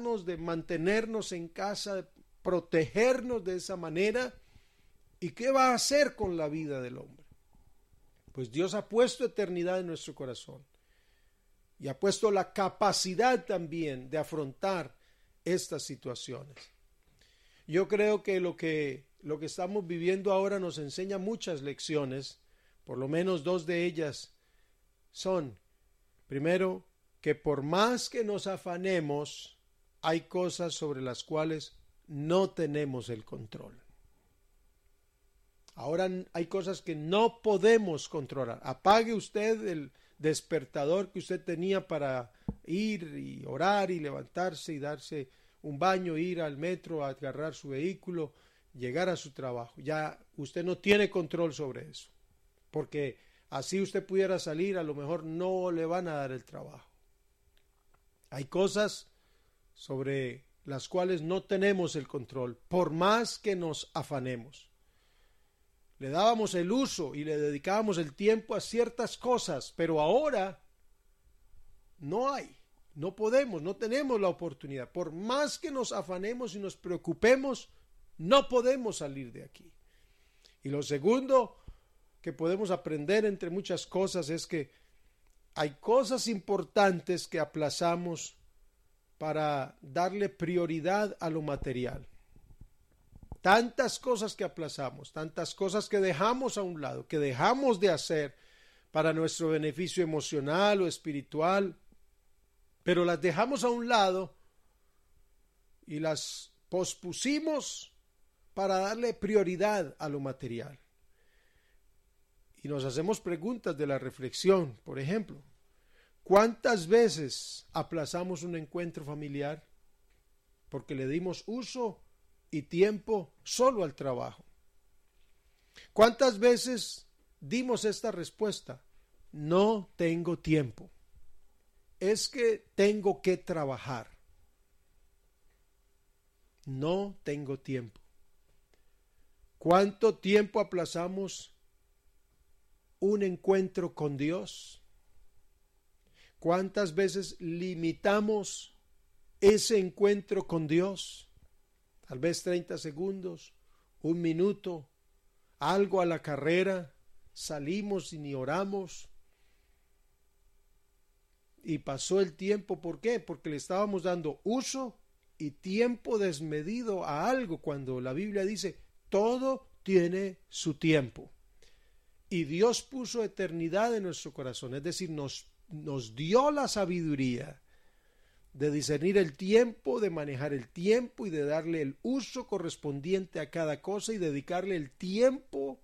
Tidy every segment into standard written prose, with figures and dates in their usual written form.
cuidarnos, de mantenernos en casa, de protegernos de esa manera. ¿Y qué va a hacer con la vida del hombre? Pues Dios ha puesto eternidad en nuestro corazón y ha puesto la capacidad también de afrontar estas situaciones. Yo creo que lo que estamos viviendo ahora nos enseña muchas lecciones, por lo menos dos de ellas son, primero, que por más que nos afanemos, hay cosas sobre las cuales no tenemos el control. Ahora hay cosas que no podemos controlar. Apague usted el despertador que usted tenía para ir y orar y levantarse y darse un baño, ir al metro, a agarrar su vehículo, llegar a su trabajo. Ya usted no tiene control sobre eso, porque así usted pudiera salir, a lo mejor no le van a dar el trabajo. Hay cosas sobre las cuales no tenemos el control, por más que nos afanemos. Le dábamos el uso y le dedicábamos el tiempo a ciertas cosas, pero ahora no hay, no podemos, no tenemos la oportunidad. Por más que nos afanemos y nos preocupemos, no podemos salir de aquí. Y lo segundo que podemos aprender entre muchas cosas es que hay cosas importantes que aplazamos para darle prioridad a lo material. Tantas cosas que aplazamos, tantas cosas que dejamos a un lado, que dejamos de hacer para nuestro beneficio emocional o espiritual, pero las dejamos a un lado y las pospusimos para darle prioridad a lo material. Y nos hacemos preguntas de la reflexión, por ejemplo, ¿cuántas veces aplazamos un encuentro familiar porque le dimos uso y tiempo solo al trabajo? ¿Cuántas veces dimos esta respuesta? No tengo tiempo. Es que tengo que trabajar. No tengo tiempo. ¿Cuánto tiempo aplazamos un encuentro con Dios? ¿Cuántas veces limitamos ese encuentro con Dios? Tal vez 30 segundos, un minuto, algo a la carrera, salimos y ni oramos. Y pasó el tiempo, ¿por qué? Porque le estábamos dando uso y tiempo desmedido a algo, cuando la Biblia dice, todo tiene su tiempo. Y Dios puso eternidad en nuestro corazón, es decir, nos dio la sabiduría de discernir el tiempo, de manejar el tiempo y de darle el uso correspondiente a cada cosa y dedicarle el tiempo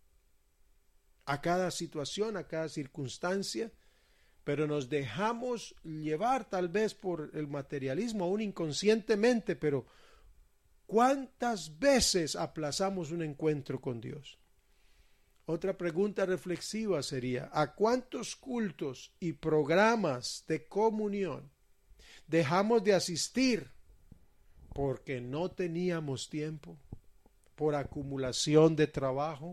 a cada situación, a cada circunstancia, pero nos dejamos llevar tal vez por el materialismo, aún inconscientemente, pero ¿cuántas veces aplazamos un encuentro con Dios? Otra pregunta reflexiva sería, ¿a cuántos cultos y programas de comunión dejamos de asistir porque no teníamos tiempo, por acumulación de trabajo?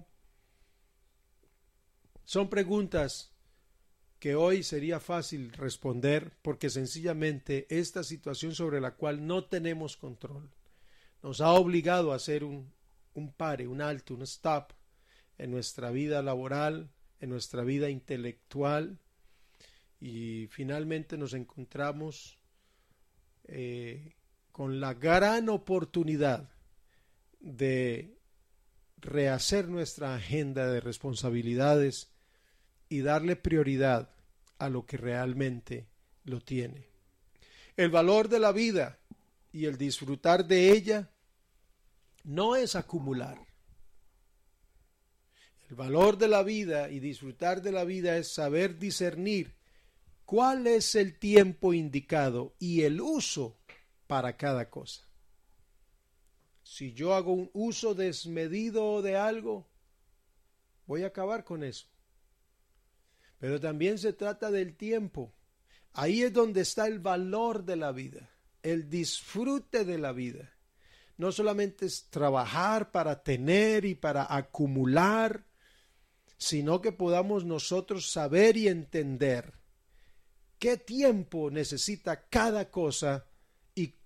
Son preguntas que hoy sería fácil responder porque sencillamente esta situación sobre la cual no tenemos control nos ha obligado a hacer un pare, un alto, un stop en nuestra vida laboral, en nuestra vida intelectual, y finalmente nos encontramos con la gran oportunidad de rehacer nuestra agenda de responsabilidades y darle prioridad a lo que realmente lo tiene. El valor de la vida y el disfrutar de ella no es acumular. El valor de la vida y disfrutar de la vida es saber discernir cuál es el tiempo indicado y el uso para cada cosa. Si yo hago un uso desmedido de algo, voy a acabar con eso. Pero también se trata del tiempo. Ahí es donde está el valor de la vida, el disfrute de la vida. No solamente es trabajar para tener y para acumular, sino que podamos nosotros saber y entender qué tiempo necesita cada cosa y